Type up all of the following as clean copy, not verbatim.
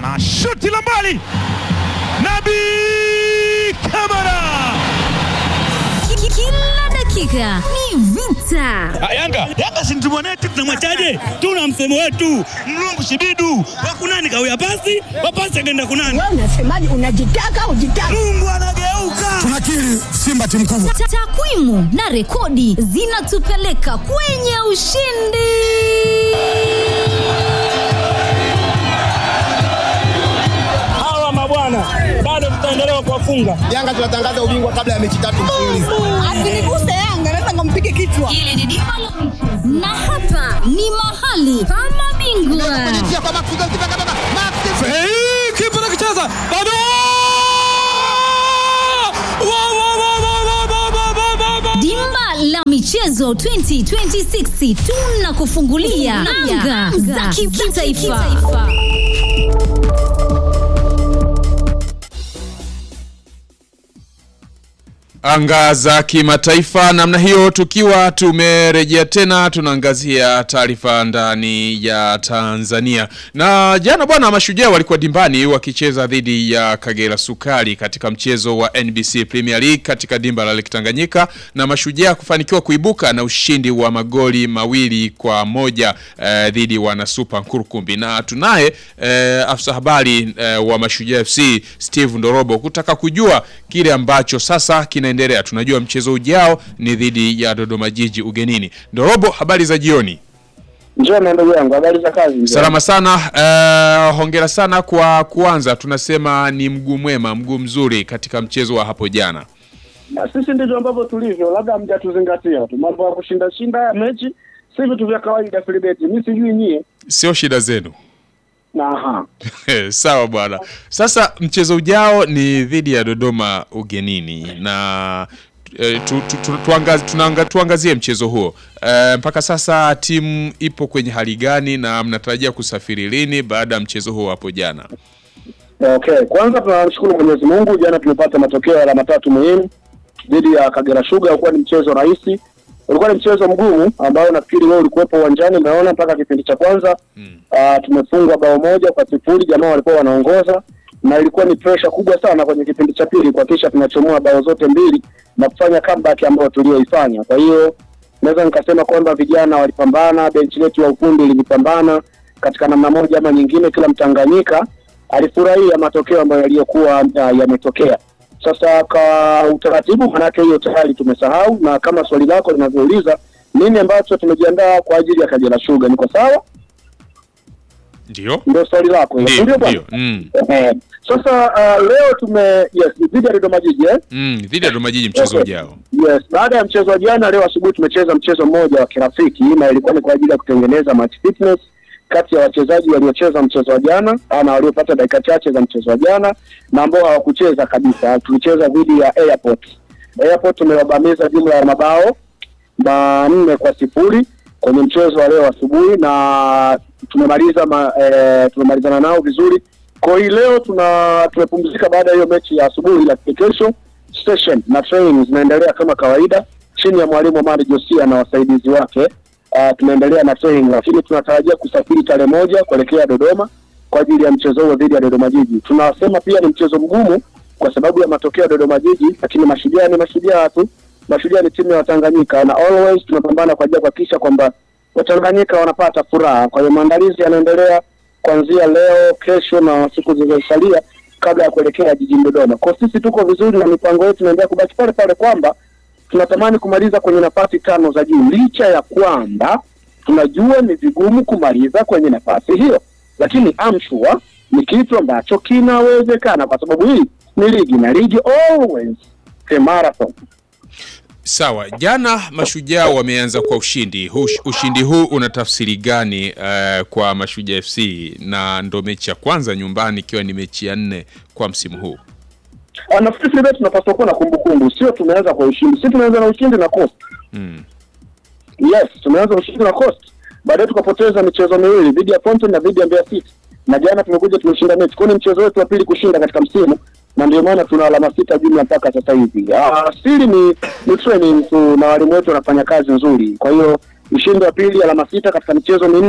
Shuti la mbali. Nabi Kamara. Kila dakika ni vita. Yanga si mtu mwanetu tunamwachaje? Tuna msemo wetu, mlungu shibidu, wakunani kawia pasi, wapasi akaenda kunani. Wewe unasemaje? Unajitaka ujitaka. Mungu anageuka. Tunakiri Simba timu kubwa. Takwimu na rekodi zinatupeleka kwenye ushindi. Hawa mabwana bado tutaendelea kuwafunga. Yanga tunatangaza ubingwa kabla ya mechi 3 mfululizo. Asiniguse Yanga, naweza kumpige kichwa. Ile ni dimba la michezo. Na hapa ni mahali pa mabingwa. Kipa anakicheza. Bado. Dimba la michezo 2026 tunakufungulia anga za kitaifa. Anga za kimataifa namna hiyo, tukiwa tumerejea tena tunaangazia taarifa ndani ya Tanzania. Na jana bwana, Mashujaa walikuwa dimbani wakicheza dhidi ya Kagera Sukari katika mchezo wa NBC Premier League katika dimba la Lake Tanganyika, na Mashujaa kufanikiwa kuibuka na ushindi wa magoli 2-1 dhidi wana Super Nkurukumbi. Na tunaye afisa habari wa Mashujaa FC Steve Ndorobo kutaka kujua kile ambacho sasa kinaendelea. Tunajua mchezo ujao ni dhidi ya Dodoma Jiji ugenini. Ndorobo, habari za jioni. Njema ndugu yangu, habari za kazi? Salama sana. Hongera sana kwa kuanza. Tunasema ni mguu mwema, mguu mzuri katika mchezo wa hapo jana. Na sisi ndivyo ambavyo tulivyo, labda mjatuzingatia tu. Mambo ya kushinda ya mechi si vitu vya kawaida Filibeti. Mimi sijui nyie. Sio shida zenu. Aha. Sawa bwana. Sasa mchezo ujao ni dhidi ya Dodoma ugenini, na tuangazie mchezo huo. Mpaka sasa timu ipo kwenye hali gani na mnatarajia kusafiri lini baada ya mchezo huo hapo jana? Okay, kwanza tunashukuru Mwenyezi Mungu, jana tumepata matokeo ya alama 3 muhimu dhidi ya Kagera Sugar. Ulikuwa ni mchezo rahisi, ulikuwa ni mchezo mgumu ambao nafikiri wewe ulikuwepo uwanjani, umeona mpaka kipindi cha kwanza tumefungwa bao 1-0, jamaa walikuwa wanaongoza, na ilikuwa ni pressure kubwa sana kwenye kipindi cha pili kuhakikisha tunachomoa bao zote mbili na kufanya comeback ambayo tulioifanya. Kwa hiyo naweza nikasema kwamba vijana walipambana, benchi letu ya ufundi ilipambana katika namna moja ama nyingine. Kila Mtanganyika alifurahia matokeo ambayo yaliokuwa yametokea. Sasa kwa utaratibu, manake hiyo tayari tumesahau, na kama swali lako linavyouliza nini ambacho tumejiandaa kwa ajili ya Kagera Sugar, niko sawa? Ndio swali lako. Ndio. Sasa leo dhidi ya Dodoma Jiji dhidi ya Dodoma Jiji mchezo ujao. Yes, baada ya mchezo wa jana, leo asubuhi tumecheza mchezo mmoja wa kirafiki, na ilikuwa ni kwa ajili ya kutengeneza match fitness kati ya wachezaji waliocheza mchezo wa jana na waliopata dakika chache za mchezo wa jana na ambao hawakucheza kabisa. Tulicheza dhidi ya Airport tumewabamiza jumla ya mabao 4-0 kwenye mchezo wa leo asubuhi, na tumemalizana nao vizuri. Kwa hiyo leo tumepumzika baada ya hiyo mechi ya asubuhi, lakini kesho session na training zinaendelea kama kawaida chini ya mwalimu Omar Josia na wasaidizi wake. Tunaendelea na training, lakini tunatarajia kusafiri tarehe 1 kuelekea Dodoma kwa ajili ya mchezo huo dhidi ya Dodoma Jiji. Tunasema pia ni mchezo mgumu kwa sababu ya matokeo ya Dodoma Jiji, lakini Mashujaa ni Mashujaa tu. Mashujaa ni timu ya Tanganyika, na always tunapambana kwa ajili ya kuhakikisha kwamba Watanganyika wanapata furaha. Kwa hiyo maandalizi yanaendelea kuanzia leo, kesho na siku zilizosalia kabla ya kuelekea jijini Dodoma. Kwa sisi tuko vizuri na mipango yetu inaendelea kubaki pale pale, kwamba tunatamani kumaliza kwenye nafasi 5 za juu, licha ya kwamba tunajua ni vigumu kumaliza kwenye nafasi hiyo, lakini I'm sure ni kitu ambacho kinawezekana, kwa sababu hii ni ligi, na ligi always a marathon. Sawa, jana Mashujaa wameanza kwa ushindi. Ushindi huu unatafsiri gani kwa Mashujaa FC, na ndo mechi ya kwanza nyumbani ikiwa ni mechi ya 4 kwa msimu huu? Nafikiri leo tunapaswa kuwa na kumbukumbu, sio tumeanza kwa ushindi. Sisi tumeanza na ushindi na Coast. Yes, tumeanza ushindi na Coast. Baadaye tukapoteza michezo miwili dhidi ya Fountain na dhidi ya Mbeya City. Na jana tumekuja tumeshinda mechi. Kwa ni mchezo wetu wa pili kushinda katika msimu, na ndio maana tuna alama 6 jumla mpaka sasa hivi. Siri ni training tu, na walimu wetu wanafanya kazi nzuri. Kwa hiyo ushindi wa pili, alama 6 katika michezo minne,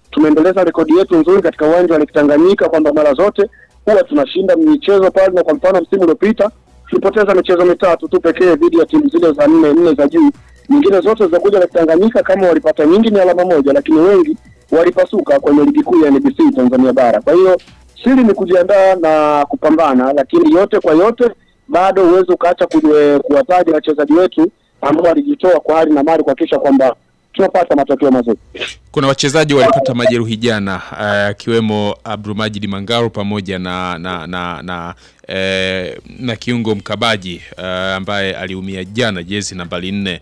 tumeendeleza rekodi yetu nzuri katika uwanja wa Lake Tanganyika kwamba mara zote huwa tunashinda michezo pale, na kwa mfano msimu uliopita tulipoteza michezo mitatu tu pekee dhidi ya timu zile za nne za juu. Nyingine zote za kuja Lake Tanganyika kama walipata nyingi ni alama moja, lakini wengi walipasuka kwenye ligi kuu ya NBC Tanzania bara. Kwa hiyo siri ni kujiandaa na kupambana, lakini yote kwa yote bado uwezo ukaacha kuwataja wachezaji wetu ambao walijitoa kwa hali na mali kuhakikisha kwamba tunapata matokeo mazuri. Kuna wachezaji walipata majeruhi jana akiwemo Abdulmajid Mangaro pamoja na kiungo mkabaji ambaye aliumia jana jezi nambari 4.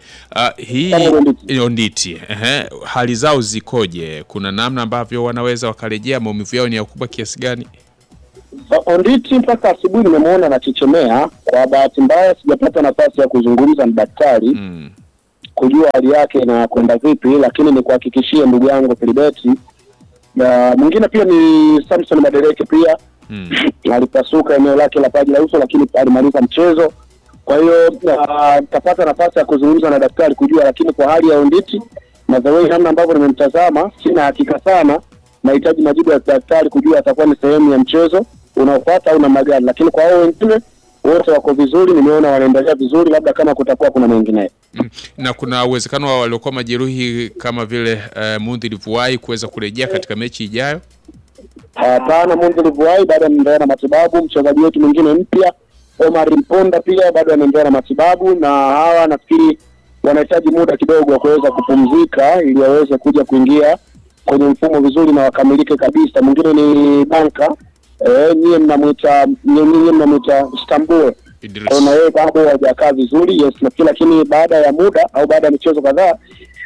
Hii Onditi. Hali zao zikoje? Kuna namna ambavyo wanaweza wakarejea? Maumivu yao ni yakubwa kiasi gani? Onditi mpaka asubuhi nimemuona anachechemea. Kwa bahati mbaya sijapata nafasi ya kuzungumza na daktari kujua hali yake na kwenda vipi, lakini ni kuhakikishia ndugu yangu Filibeti. Na mwingine pia ni Samson Madereke pia alipasuka eneo lake la paji la uso, lakini alimaliza mchezo. Kwa hiyo nitapata nafasi ya kuzungumza na daktari kujua, lakini kwa hali ya Onditi na the way namna ambavyo nimemtazama sina hakika sana. Nahitaji majibu ya daktari kujua atakuwa ni sehemu ya mchezo unaofuata au namna gani, lakini kwa hao wengine wote wako vizuri, nimeona wanaendelea vizuri, labda kama kutakuwa kuna mengine. Na kuna uwezekano wa waliokuwa majeruhi kama vile Mundhir Vuai kuweza kurejea katika mechi ijayo? Hapana, Mundhir Vuai bado anaendelea na matibabu. Mchezaji wetu mwingine mpya Omar Mponda pia bado anaendelea na matibabu, na hawa nafikiri wanahitaji muda kidogo wa kuweza kupumzika ili waweze kuja kuingia kwenye mfumo vizuri na wakamilike kabisa. Mwingine ni Banka, nyie mnamuita Istanbul. Na yeye bado hajakaa vizuri, yes, lakini baada ya muda au baada ya michezo kadhaa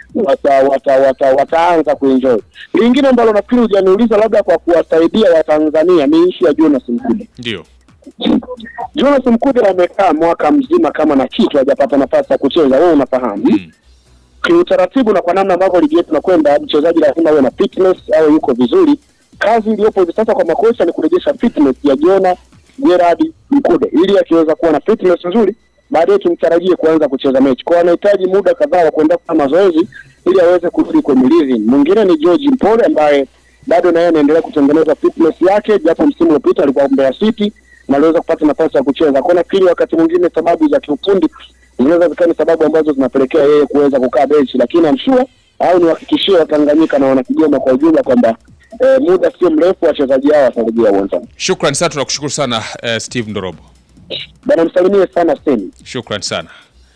wataanza kuenjoy. Lingine ambalo nafikiri hujaniuliza labda kwa kuwasaidia Watanzania ni issue ya Jonas Mkude. Ndio. Jonas Mkude amekaa mwaka mzima kama na kitu hajapata nafasi ya kucheza, wewe unafahamu. Kiutaratibu na kwa namna ambavyo ligi yetu inakwenda, mchezaji lazima awe na fitness au yuko vizuri. Kazi iliyopo hivi sasa kwa makocha ni kurejesha fitness ya Jonas Gerard Mkude ili akiweza kuwa na fitness nzuri baadaye tumtarajie kuanza kucheza mechi. Kwa anahitaji muda kadhaa wa kwenda kwa mazoezi ili aweze kurudi kwenye rhythm. Mwingine ni George Mpole ambaye bado naye anaendelea kutengeneza fitness yake, japo msimu uliopita alikuwa Mbeya City na aliweza kupata nafasi ya kucheza. Kwa nafikiri wakati mwingine sababu za kiufundi zinaweza zikawa ni sababu ambazo zinapelekea yeye kuweza kukaa benchi, lakini I'm sure au niwahakikishie Watanganyika na wanakigoma kwa ujumla kwamba muda sio mrefu wachezaji hao watarejea uwanjani. Shukrani sana, tunakushukuru sana Steve Ndorobo. Bwana msalimie sana Steve. Shukrani sana.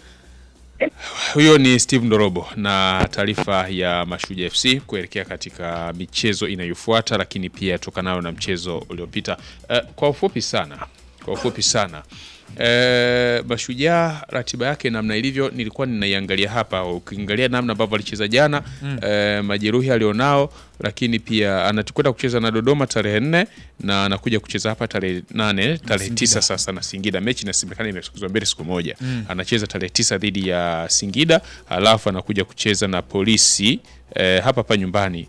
Huyo ni Steve Ndorobo na taarifa ya Mashujaa FC kuelekea katika michezo inayofuata, lakini pia tokanayo na mchezo uliopita. Kwa ufupi sana Mashujaa ratiba yake namna ilivyo nilikuwa ninaiangalia hapa. Ukiangalia namna ambavyo alicheza jana, majeruhi alionao, lakini pia anakwenda kucheza na Dodoma tarehe 4 na anakuja kucheza hapa tarehe 8, tarehe 9 sasa na Singida. Mechi inasemekana imesukuzwa mbele siku moja. Anacheza tarehe 9 dhidi ya Singida, alafu anakuja kucheza na Polisi hapa nyumbani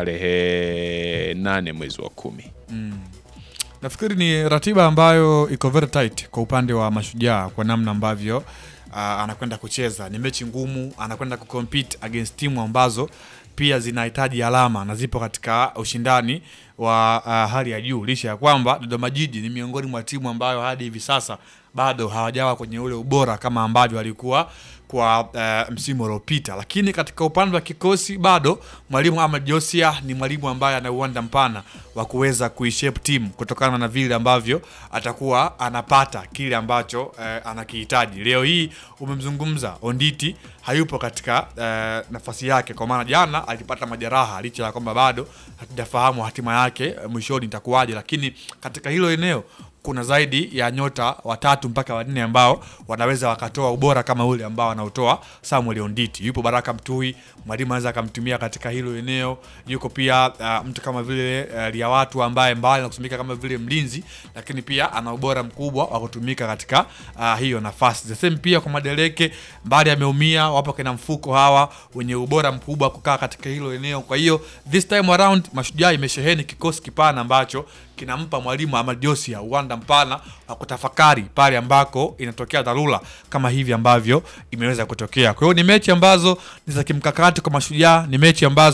tarehe 8 mwezi wa 10. Nafikiri ni ratiba ambayo iko very tight kwa upande wa Mashujaa kwa namna ambavyo anakwenda kucheza. Ni mechi ngumu, anakwenda kucompete against timu ambazo pia zinahitaji alama na zipo katika ushindani wa hali ya juu, licha ya kwamba Dodoma Jiji ni miongoni mwa timu ambayo hadi hivi sasa bado hawajawa kwenye ule ubora kama ambavyo walikuwa kwa msimu uliopita. Lakini katika upande wa kikosi bado mwalimu Ahmed Josia ni mwalimu ambaye ana uwanda mpana wa kuweza kuishape timu kutokana na vile ambavyo atakuwa anapata kile ambacho anakihitaji. Leo hii umemzungumza Onditi hayupo katika nafasi yake kwa maana jana alipata majeraha, licha ya kwamba bado hatujafahamu hatima yake mwishoni itakuwaje, lakini katika hilo eneo kuna zaidi ya nyota 3 mpaka 4 ambao wanaweza wakatoa ubora kama ule ambao anautoa Samuel Onditi. Yupo Baraka Mtui, mwalimu anaweza akamtumia katika hilo eneo. Yuko pia mtu kama vile Lia Watu ambaye mbali na kutumika kama vile mlinzi, lakini pia ana ubora mkubwa wa kutumika katika hiyo nafasi. The same pia kwa Madereke, mbali ameumia, wapo kina Mfuko hawa wenye ubora mkubwa kukaa katika hilo eneo. Kwa hiyo this time around Mashujaa imesheheni kikosi kipana ambacho kinampa mwalimu Ahmed Josia uwanda mpana wa kutafakari pale ambako inatokea dharura kama hivi ambavyo imeweza kutokea. Kwa hiyo ni mechi ambazo ni za kimkakati kwa Mashujaa, ni mechi ambazo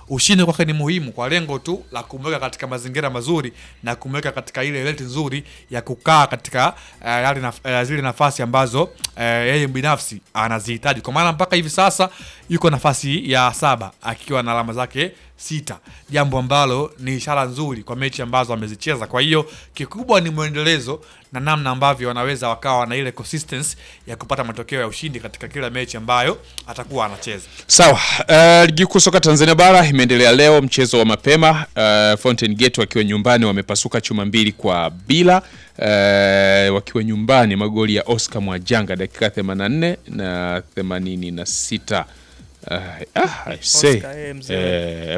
ushindi kwake ni muhimu kwa lengo tu la kumweka katika mazingira mazuri na kumweka katika ile rate nzuri ya kukaa katika zile nafasi ambazo yeye binafsi anazihitaji, kwa maana mpaka hivi sasa yuko nafasi ya 7 akiwa na alama zake 6, jambo ambalo ni ishara nzuri kwa mechi ambazo amezicheza. Kwa hiyo kikubwa ni muendelezo na namna ambavyo wanaweza wakawa na ile consistency ya kupata matokeo ya ushindi katika kila mechi ambayo atakuwa anacheza. Sawa, ligi kuu soka Tanzania bara imeendelea leo, mchezo wa mapema. Fountain Gate wakiwa nyumbani wamepasuka chuma 2-0, wakiwa nyumbani, magoli ya Oscar Mwajanga dakika 84 na 86. I say